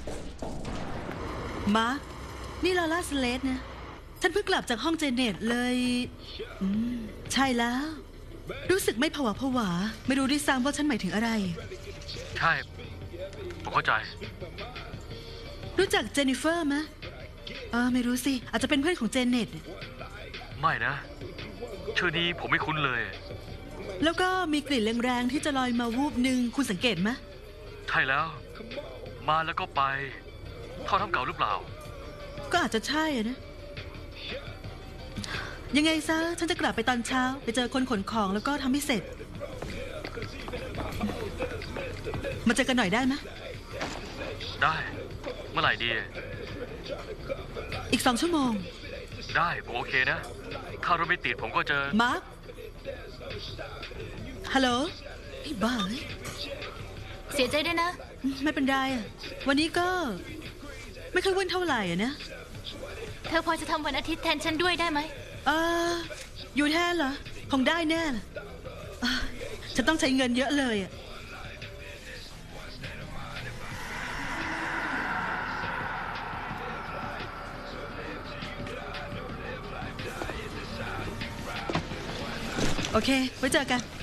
มาร์คนี่ลาล่าสเลดนะฉันเพิ่งกลับจากห้องเจเน็ตเลยใช่แล้วรู้สึกไม่ผวาผวาไม่รู้ด้วยซ้ำว่าฉันหมายถึงอะไรใช่ผมเข้าใจรู้จักเจนนิเฟอร์ไหมไม่รู้สิอาจจะเป็นเพื่อนของเจเน็ตไม่นะชื่อนี้ผมไม่คุ้นเลยแล้วก็มีกลิ่นแรงๆที่จะลอยมาวูบหนึ่งคุณสังเกตไหมใช่แล้วมาแล้วก็ไปท่อน้ำเก่าหรือเปล่าก็อาจจะใช่นะยังไงซะฉันจะกลับไปตอนเช้าไปเจอคนขนของแล้วก็ทำให้เสร็จมาเจอกันหน่อยได้ไหมได้เมื่อไหร่ดีอีก2 ชั่วโมงได้ผมโอเคนะถ้ารถไม่ติดผมก็จะมาร์คฮัลโหลไอ้บ้าเสียใจด้วยนะไม่เป็นไรวันนี้ก็ไม่ค่อยวุ่นเท่าไหร่นะเธอพอจะทำวันอาทิตย์แทนฉันด้วยได้ไหมอยู่แทนเหรอคงได้แน่ฉันต้องใช้เงินเยอะเลยโอเคไว้เจอกัน